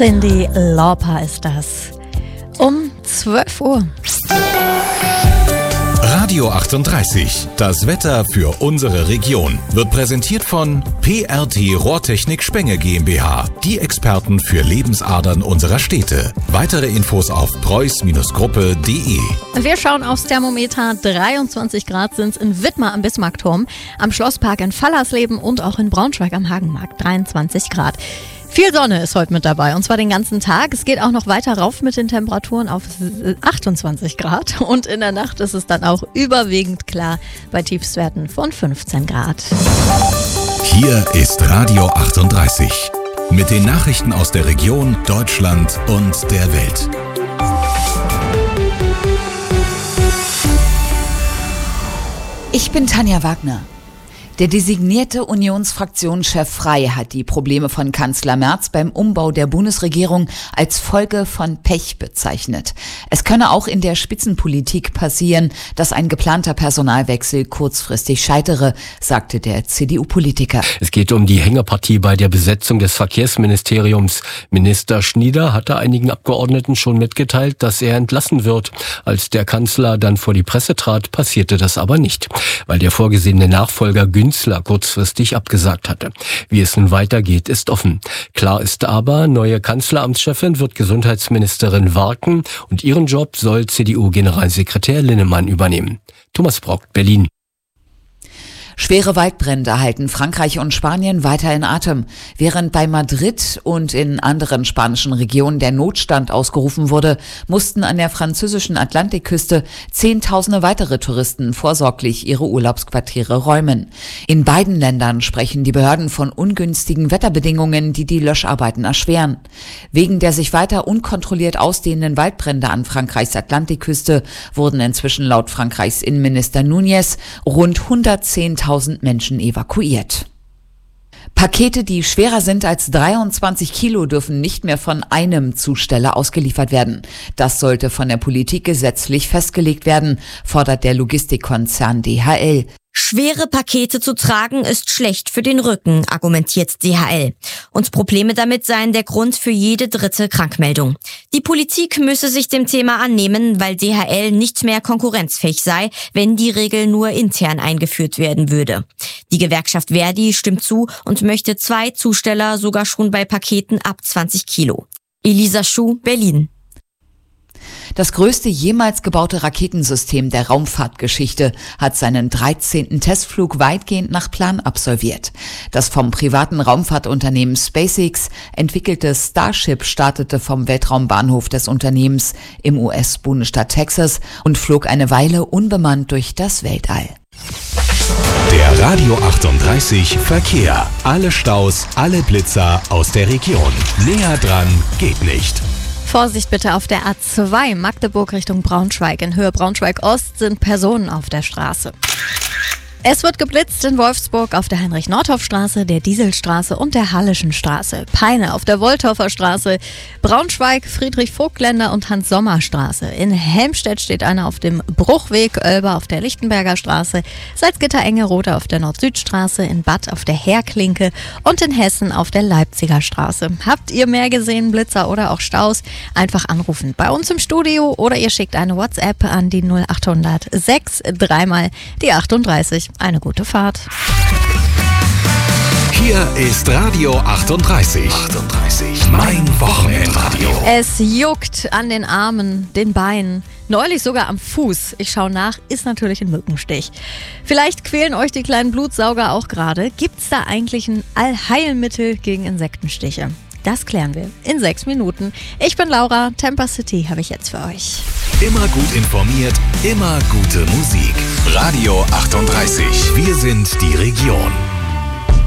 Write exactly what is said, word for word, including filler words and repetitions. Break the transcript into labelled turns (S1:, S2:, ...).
S1: Cyndi Lauper ist das. Um zwölf Uhr.
S2: Radio achtunddreißig, das Wetter für unsere Region, wird präsentiert von P R T Rohrtechnik Spenge GmbH, die Experten für Lebensadern unserer Städte. Weitere Infos auf preuß Gruppe punkt de.
S1: Wir schauen aufs Thermometer. dreiundzwanzig Grad sind es in Wittmar am Bismarckturm, am Schlosspark in Fallersleben und auch in Braunschweig am Hagenmarkt. dreiundzwanzig Grad. Viel Sonne ist heute mit dabei, und zwar den ganzen Tag. Es geht auch noch weiter rauf mit den Temperaturen auf achtundzwanzig Grad. Und in der Nacht ist es dann auch überwiegend klar bei Tiefstwerten von fünfzehn Grad.
S2: Hier ist Radio achtunddreißig mit den Nachrichten aus der Region, Deutschland und der Welt.
S3: Ich bin Tanja Wagner. Der designierte Unionsfraktionschef Frey hat die Probleme von Kanzler Merz beim Umbau der Bundesregierung als Folge von Pech bezeichnet. Es könne auch in der Spitzenpolitik passieren, dass ein geplanter Personalwechsel kurzfristig scheitere, sagte der C D U-Politiker.
S4: Es geht um die Hängepartie bei der Besetzung des Verkehrsministeriums. Minister Schnieder hatte einigen Abgeordneten schon mitgeteilt, dass er entlassen wird. Als der Kanzler dann vor die Presse trat, passierte das aber nicht, weil der vorgesehene Nachfolger Günzler kurzfristig abgesagt hatte. Wie es nun weitergeht, ist offen. Klar ist aber, neue Kanzleramtschefin wird Gesundheitsministerin Warken und ihren Job soll C D U-Generalsekretär Linnemann übernehmen. Thomas Brock, Berlin.
S3: Schwere Waldbrände halten Frankreich und Spanien weiter in Atem. Während bei Madrid und in anderen spanischen Regionen der Notstand ausgerufen wurde, mussten an der französischen Atlantikküste Zehntausende weitere Touristen vorsorglich ihre Urlaubsquartiere räumen. In beiden Ländern sprechen die Behörden von ungünstigen Wetterbedingungen, die die Löscharbeiten erschweren. Wegen der sich weiter unkontrolliert ausdehnenden Waldbrände an Frankreichs Atlantikküste wurden inzwischen laut Frankreichs Innenminister Núñez rund hundertzehntausend Menschen evakuiert. Pakete, die schwerer sind als dreiundzwanzig Kilo, dürfen nicht mehr von einem Zusteller ausgeliefert werden. Das sollte von der Politik gesetzlich festgelegt werden, fordert der Logistikkonzern D H L.
S5: Schwere Pakete zu tragen ist schlecht für den Rücken, argumentiert D H L. Und Probleme damit seien der Grund für jede dritte Krankmeldung. Die Politik müsse sich dem Thema annehmen, weil D H L nicht mehr konkurrenzfähig sei, wenn die Regel nur intern eingeführt werden würde. Die Gewerkschaft Verdi stimmt zu und möchte zwei Zusteller sogar schon bei Paketen ab zwanzig Kilo. Elisa Schuh, Berlin.
S3: Das größte jemals gebaute Raketensystem der Raumfahrtgeschichte hat seinen dreizehnten Testflug weitgehend nach Plan absolviert. Das vom privaten Raumfahrtunternehmen SpaceX entwickelte Starship startete vom Weltraumbahnhof des Unternehmens im U S-Bundesstaat Texas und flog eine Weile unbemannt durch das Weltall.
S2: Der Radio achtunddreißig Verkehr. Alle Staus, alle Blitzer aus der Region. Näher dran geht nicht.
S1: Vorsicht bitte auf der A zwei Magdeburg Richtung Braunschweig. In Höhe Braunschweig-Ost sind Personen auf der Straße. Es wird geblitzt in Wolfsburg auf der Heinrich-Nordhoff-Straße, der Dieselstraße und der Hallischen Straße. Peine auf der Wolthoffer Straße, Braunschweig, Friedrich-Vogtländer und Hans-Sommer-Straße. In Helmstedt steht einer auf dem Bruchweg, Oelber auf der Lichtenberger Straße, Salzgitter-Engerode auf der Nord-Süd-Straße, in Bad auf der Heerklinke und in Hessen auf der Leipziger Straße. Habt ihr mehr gesehen, Blitzer oder auch Staus? Einfach anrufen bei uns im Studio oder ihr schickt eine WhatsApp an die null achthundert sechs dreimal die achtunddreißig. Eine gute Fahrt.
S2: Hier ist Radio achtunddreißig. achtunddreißig. Mein Wochenendradio.
S1: Es juckt an den Armen, den Beinen, neulich sogar am Fuß. Ich schaue nach, ist natürlich ein Mückenstich. Vielleicht quälen euch die kleinen Blutsauger auch gerade. Gibt's da eigentlich ein Allheilmittel gegen Insektenstiche? Das klären wir in sechs Minuten. Ich bin Laura, Tampa City habe ich jetzt für euch.
S2: Immer gut informiert, immer gute Musik. Radio achtunddreißig. Wir sind die Region.